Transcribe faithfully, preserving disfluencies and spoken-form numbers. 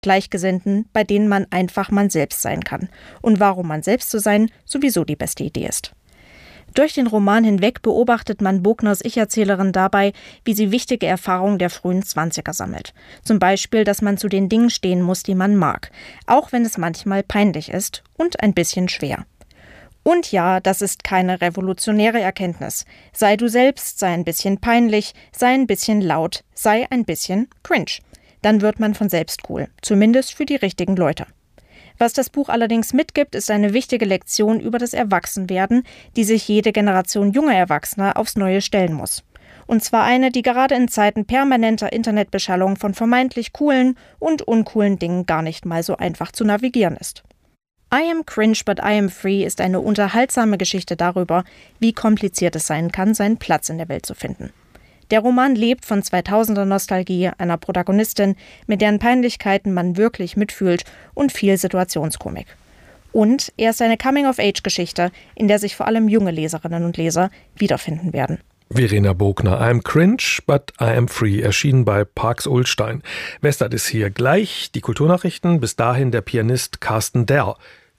Gleichgesinnten, bei denen man einfach man selbst sein kann und warum man selbst zu sein sowieso die beste Idee ist. Durch den Roman hinweg beobachtet man Bogners Ich-Erzählerin dabei, wie sie wichtige Erfahrungen der frühen Zwanziger sammelt. Zum Beispiel, dass man zu den Dingen stehen muss, die man mag, auch wenn es manchmal peinlich ist und ein bisschen schwer. Und ja, das ist keine revolutionäre Erkenntnis. Sei du selbst, sei ein bisschen peinlich, sei ein bisschen laut, sei ein bisschen cringe. Dann wird man von selbst cool, zumindest für die richtigen Leute. Was das Buch allerdings mitgibt, ist eine wichtige Lektion über das Erwachsenwerden, die sich jede Generation junger Erwachsener aufs Neue stellen muss. Und zwar eine, die gerade in Zeiten permanenter Internetbeschallung von vermeintlich coolen und uncoolen Dingen gar nicht mal so einfach zu navigieren ist. I Am Cringe But I Am Free ist eine unterhaltsame Geschichte darüber, wie kompliziert es sein kann, seinen Platz in der Welt zu finden. Der Roman lebt von zweitausender-Nostalgie, einer Protagonistin, mit deren Peinlichkeiten man wirklich mitfühlt und viel Situationskomik. Und er ist eine Coming-of-Age-Geschichte, in der sich vor allem junge Leserinnen und Leser wiederfinden werden. Verena Bogner, I Am Cringe, but I Am Free, erschienen bei Parks Ullstein. Westert ist hier gleich die Kulturnachrichten, bis dahin der Pianist Carsten Derr.